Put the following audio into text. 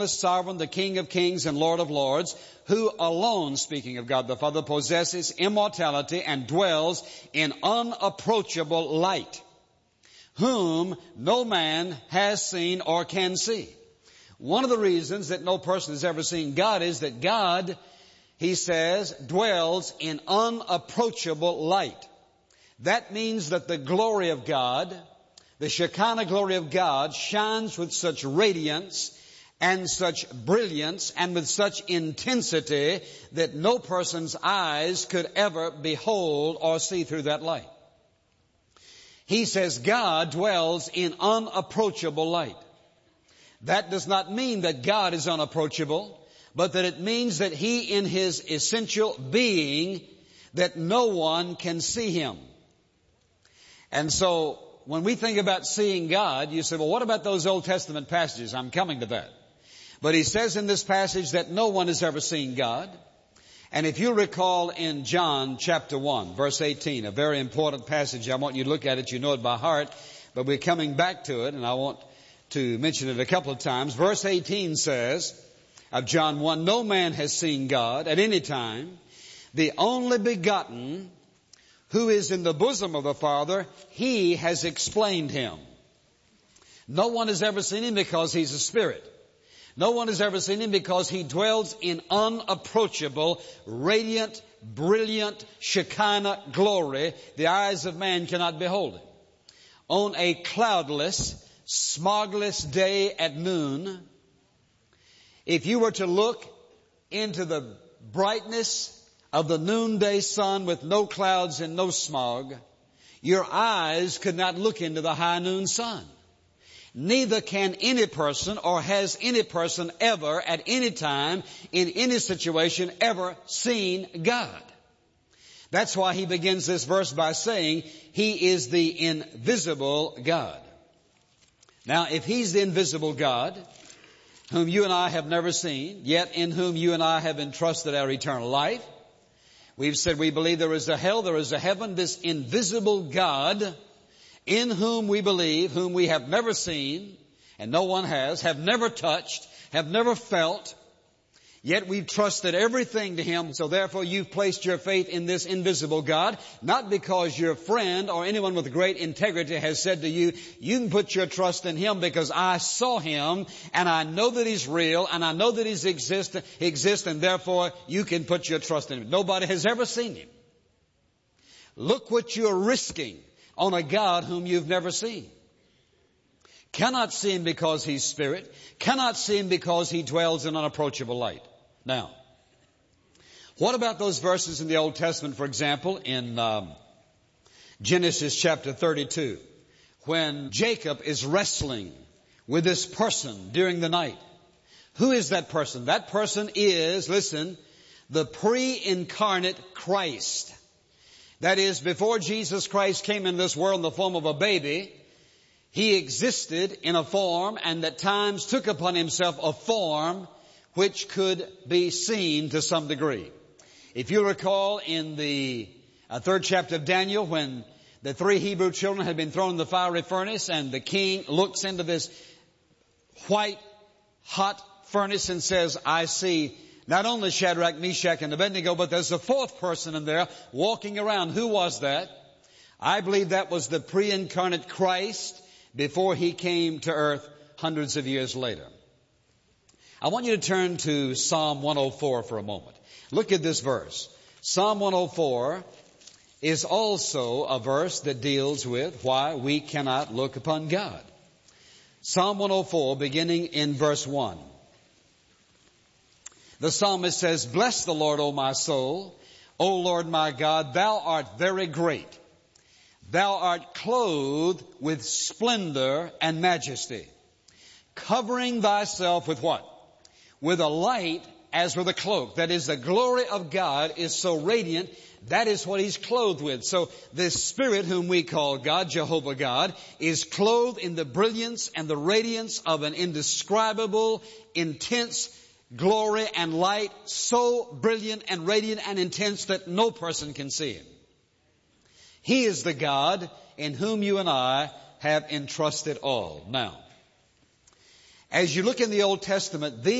sovereign, the King of kings and Lord of lords, who alone, speaking of God the Father, possesses immortality and dwells in unapproachable light, whom no man has seen or can see. One of the reasons that no person has ever seen God is that God, he says, dwells in unapproachable light. That means that the glory of God, the Shekinah glory of God, shines with such radiance and such brilliance and with such intensity that no person's eyes could ever behold or see through that light. He says God dwells in unapproachable light. That does not mean that God is unapproachable, but that it means that He in His essential being, that no one can see Him. And so, when we think about seeing God, you say, well, what about those Old Testament passages? I'm coming to that. But he says in this passage that no one has ever seen God. And if you recall in John chapter 1, verse 18, a very important passage, I want you to look at it, you know it by heart, but we're coming back to it, and I want to mention it a couple of times. Verse 18 says of John 1, no man has seen God at any time. The only begotten who is in the bosom of the Father, He has explained Him. No one has ever seen Him because He's a spirit. No one has ever seen Him because He dwells in unapproachable, radiant, brilliant, Shekinah glory. The eyes of man cannot behold Him. On a cloudless, smogless day at noon, if you were to look into the brightness of the noonday sun with no clouds and no smog, your eyes could not look into the high noon sun. Neither can any person or has any person ever at any time in any situation ever seen God. That's why he begins this verse by saying He is the invisible God. Now, if He's the invisible God, whom you and I have never seen, yet in whom you and I have entrusted our eternal life, we've said we believe there is a hell, there is a heaven, this invisible God in whom we believe, whom we have never seen, and no one has, have never touched, have never felt, yet we've trusted everything to Him. So therefore you've placed your faith in this invisible God, not because your friend or anyone with great integrity has said to you, you can put your trust in Him because I saw Him and I know that He's real and I know that He exists and therefore you can put your trust in Him. Nobody has ever seen Him. Look what you're risking on a God whom you've never seen. Cannot see Him because He's spirit. Cannot see Him because He dwells in unapproachable light. Now, what about those verses in the Old Testament, for example, in Genesis chapter 32, when Jacob is wrestling with this person during the night? Who is that person? That person is, listen, the pre-incarnate Christ. That is, before Jesus Christ came in this world in the form of a baby, He existed in a form and at times took upon Himself a form which could be seen to some degree. If you recall in the third chapter of Daniel, when the 3 Hebrew children had been thrown in the fiery furnace and the king looks into this white, hot furnace and says, I see not only Shadrach, Meshach, and Abednego, but there's a fourth person in there walking around. Who was that? I believe that was the pre-incarnate Christ before He came to earth hundreds of years later. I want you to turn to Psalm 104 for a moment. Look at this verse. Psalm 104 is also a verse that deals with why we cannot look upon God. Psalm 104, beginning in verse 1. The psalmist says, Bless the Lord, O my soul. O Lord my God, Thou art very great. Thou art clothed with splendor and majesty, covering Thyself with what? With a light as with a cloak. That is, the glory of God is so radiant, that is what He's clothed with. So this Spirit whom we call God, Jehovah God, is clothed in the brilliance and the radiance of an indescribable, intense glory and light, so brilliant and radiant and intense that no person can see Him. He is the God in whom you and I have entrusted all. Now, as you look in the Old Testament, these